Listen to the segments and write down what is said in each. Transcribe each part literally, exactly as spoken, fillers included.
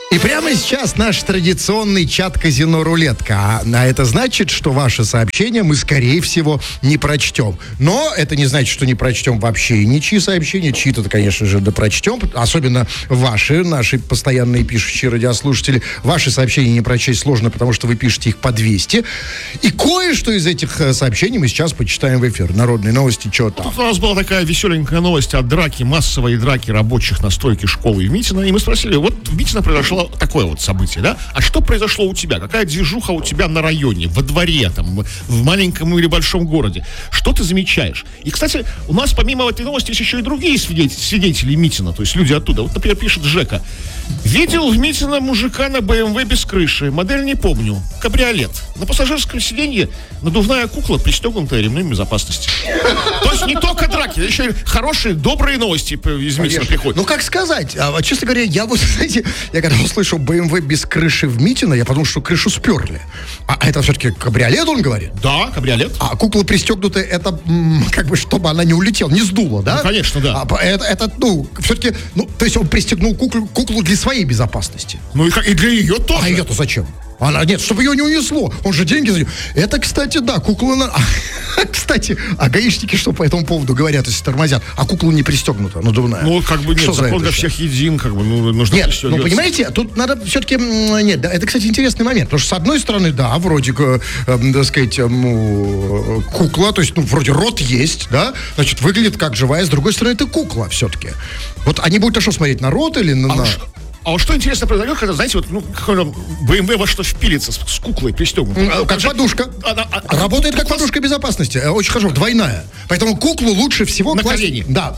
И прямо сейчас наш традиционный чат-казино «Рулетка». А, а это значит, что ваши сообщения мы, скорее всего, не прочтем. Но это не значит, что не прочтем вообще ничьи сообщения. Чьи-то, конечно же, да прочтем. Особенно ваши, наши постоянные пишущие радиослушатели. Ваши сообщения не прочесть сложно, потому что вы пишете их по двести. И кое-что из этих сообщений мы сейчас почитаем в эфир. Народные новости, что там. Тут у нас была такая веселенькая новость о драке, массовой драке рабочих на стройке школы в Митино. И мы спросили, вот в Митино произошло такое вот событие, да? А что произошло у тебя? Какая движуха у тебя на районе, во дворе, там, в маленьком или большом городе? Что ты замечаешь? И, кстати, у нас помимо этой новости есть еще и другие свидетели, свидетели Митино, то есть люди оттуда. Вот, например, пишет Жека. Видел в Митино мужика на бэ эм вэ без крыши. Модель не помню. Кабриолет. На пассажирском сиденье надувная кукла, пристегнутая ремнем безопасности. То есть не только драки, еще и хорошие, добрые новости из Митино приходят. Ну, как сказать? А, честно говоря, я вот, знаете, я когда услышал бэ эм вэ без крыши в Митино, я подумал, что крышу сперли. А это все-таки кабриолет, он говорит? Да, кабриолет. А кукла пристегнутая, это м, как бы, чтобы она не улетела, не сдула, да? Ну, конечно, да. А, это, это, ну, все-таки, ну, то есть он пристегнул куклу, куклу для своей безопасности. Ну, и, и для ее тоже. А ее-то зачем? Она, нет, чтобы ее не унесло. Он же деньги за нее. Это, кстати, да, кукла... На... Кстати, а гаишники что по этому поводу говорят, если тормозят? А кукла не пристегнута, надувная. Ну, как бы нет, что закон для всех един, как бы, ну, нужно нет, пристегиваться. ну, понимаете, тут надо все-таки... Нет, да, это, кстати, интересный момент. Потому что, с одной стороны, да, вроде, э, э, так сказать, э, ну, кукла, то есть, ну, вроде рот есть, да, значит, выглядит как живая. С другой стороны, это кукла все-таки. Вот они будут на что смотреть, на рот или на... А на... уж... А вот что интересно произойдет, когда, знаете, вот, ну, бэ эм вэ во что впилится с, с куклой пристегнутой. Как же, подушка. Она, а, Работает как подушка безопасности. Очень хорошо, двойная. Поэтому куклу лучше всего... На класть... колени. Да.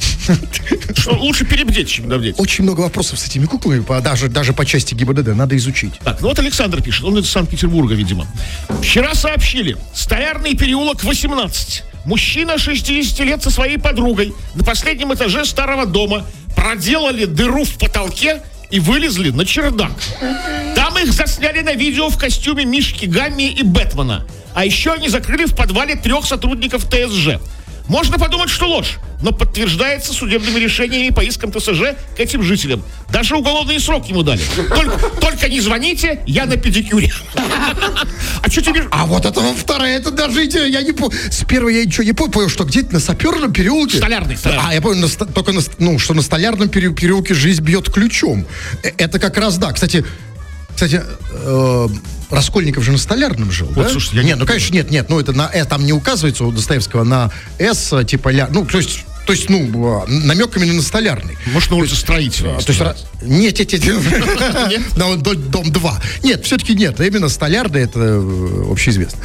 Что лучше перебдеть, чем давдеть. Очень много вопросов с этими куклами, по, даже, даже по части ГИБДД, надо изучить. Так, ну вот Александр пишет, он из Санкт-Петербурга, видимо. Вчера сообщили, Столярный переулок восемнадцать. Мужчина шестьдесят лет со своей подругой на последнем этаже старого дома проделали дыру в потолке и вылезли на чердак. Там их засняли на видео в костюме Мишки Гамми и Бэтмена. А еще они закрыли в подвале трех сотрудников тэ эс жэ. Можно подумать, что ложь, но подтверждается судебными решениями по искам тэ эс жэ к этим жителям. Даже уголовный срок ему дали. Только, только не звоните, я на педикюре. А что тебе... А вот это вторая, это даже, я не понял. С первой я ничего не понял, понял, что где-то на Саперном переулке... Столярный, столярный. А, я понял, на, только на, ну, что на Столярном переулке жизнь бьет ключом. Это как раз, да. Кстати, кстати, э, Раскольников же на Столярном жил, вот, да? Слушай, я нет, не ну, конечно, нет, нет, ну, это на «э», там не указывается у Достоевского, на «с», типа, ля, ну, то есть... То есть, ну, намек именно на Столярный. Может, на улице Строителя. То есть, нет, нет, нет. На дом два. Нет, все-таки нет. Именно Столярный, это общеизвестно.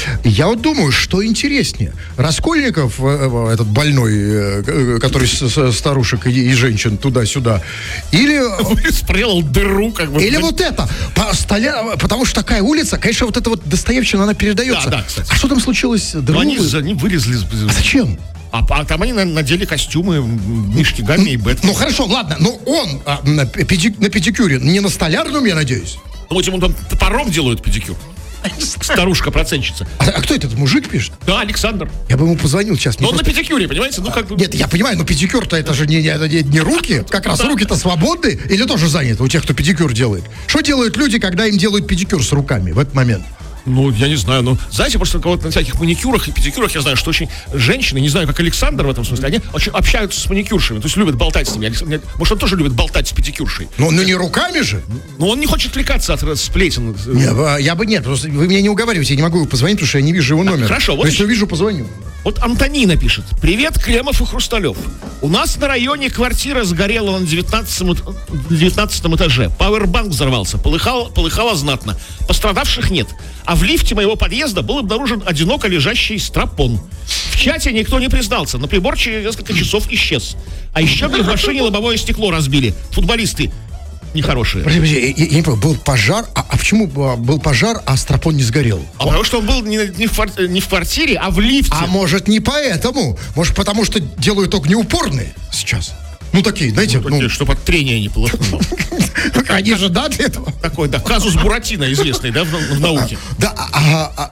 Я вот думаю, что интереснее. Раскольников, этот больной, который старушек и женщин туда-сюда, или... Спрятал дыру, как бы. Или вот это. Потому что такая улица, конечно, вот эта вот Достоевщина, она передается. Да, да, кстати. А что там случилось? Они вылезли. А зачем? А, а там они надели костюмы Мишки Гамми и Бэтмена. Ну хорошо, ладно, но он а, на, педи, на педикюре, не на Столярном, я надеюсь. Ну, вот ему там топором делают педикюр. Старушка-процентщица. А, а кто этот мужик пишет? Да, Александр. Я бы ему позвонил сейчас. Но он просто... на педикюре, понимаете? Ну, как... Нет, я понимаю, но педикюр-то это же не, не, не руки. Как раз руки-то свободны или тоже заняты у тех, кто педикюр делает? Что делают люди, когда им делают педикюр с руками в этот момент? Ну, я не знаю, ну, знаете, просто вот на всяких маникюрах и педикюрах я знаю, что очень женщины, не знаю, как Александр в этом смысле, они очень общаются с маникюршами, то есть любят болтать с ними. Может, он тоже любит болтать с педикюршей? Ну, ну не руками же. Ну, он не хочет отвлекаться от сплетен. Не, я бы нет, просто вы меня не уговариваете, я не могу позвонить, потому что я не вижу его номер. Хорошо, вот. Но если увижу, позвоню. Вот Антонина пишет. Привет, Кремов и Хрусталев. У нас на районе квартира сгорела на девятнадцатом, девятнадцатом этаже. Пауэрбанк взорвался, полыхало, полыхало знатно. Пострадавших нет. А в лифте моего подъезда был обнаружен одиноко лежащий стропон. В чате никто не признался, но прибор через несколько часов исчез. А еще в машине лобовое стекло разбили. Футболисты нехорошие. Подожди, подожди, я, я не понял, был пожар, а, а почему был пожар, а стропон не сгорел? А потому что он был не, не, в, не в квартире, а в лифте. А может не поэтому? Может потому что делают огнеупорные сейчас? Ну такие, знаете, ну, ну... чтобы от трения не было. Они же, да, для этого? Такой, да, казус Буратино известный, да, в науке. Да, а...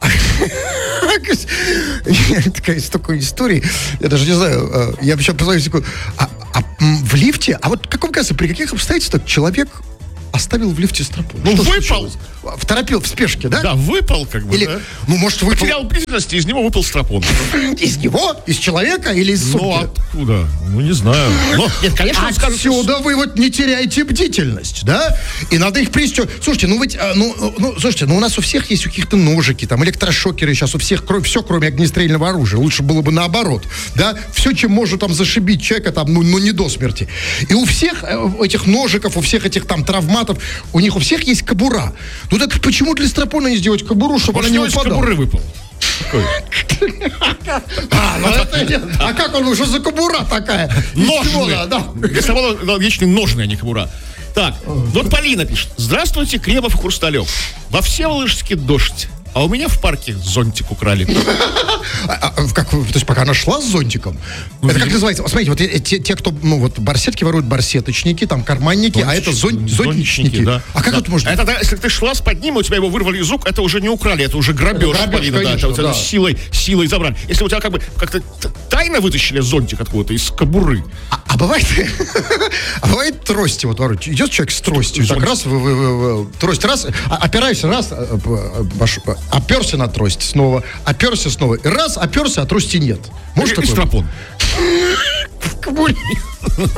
Такая столько историй, я даже не знаю, я сейчас позвоню секунду. А в лифте, а вот как вам кажется, при каких обстоятельствах человек оставил в лифте стропон. Ну, Что выпал. случилось? Второпил в спешке, да? Да, выпал как бы, Или, да? ну, может, выпал Потерял бдительность, и из него выпал стропон. из него? Из человека или из Ну, сумки? откуда? Ну, не знаю. Но, нет, конечно, он скажет, что- Отсюда вы вот не теряете бдительность, да? И надо их пристегивать. Слушайте, ну ведь, а, ну, ну, слушайте, ну у нас у всех есть у каких-то ножики, там, электрошокеры сейчас у всех, кро- все, кроме огнестрельного оружия. Лучше было бы наоборот, да? Все, чем может там зашибить человека, там, ну, ну не до смерти. И у всех э, этих ножиков, у всех этих там травматов, у них у всех есть кобура. Ну так почему для стропона не сделать кобуру, чтобы Может, она не у него из упадала? кобуры выпал. Такой. А, ну это нет. А как он уже за кобура такая? Из чего Ножны. она, да? Для стропона да, вечные ножны, а не кобура. Так, вот Полина пишет. Здравствуйте, Кремов и Хрусталев. Во Всеволожске дождь. А у меня в парке зонтик украли. А, а, как, то есть пока она шла с зонтиком? Ну, это как видимо. называется? Вот смотрите, вот э, те, те, кто, ну вот, барсетки воруют, барсеточники, там, карманники, а это зон, зонтичники. да. А как Да. это можно? Это, да, если ты шла с под ним, и у тебя его вырвали из рук, это уже не украли, это уже грабеж, Это грабеж, Полина, да, конечно, это вот это да. силой, силой забрали. Если у тебя как бы как-то т- тайно вытащили зонтик откуда-то из кобуры. А, а бывает, а бывает трости, вот, воруют. Идет человек с тростью, так Зонтик. раз, вы- вы- вы- вы- трость, раз, а- опираюсь, раз, а, а, баш- оперся на трость снова, оперся снова, и раз, оперся, а трости нет. Может И такое быть? стропон. В кобуре.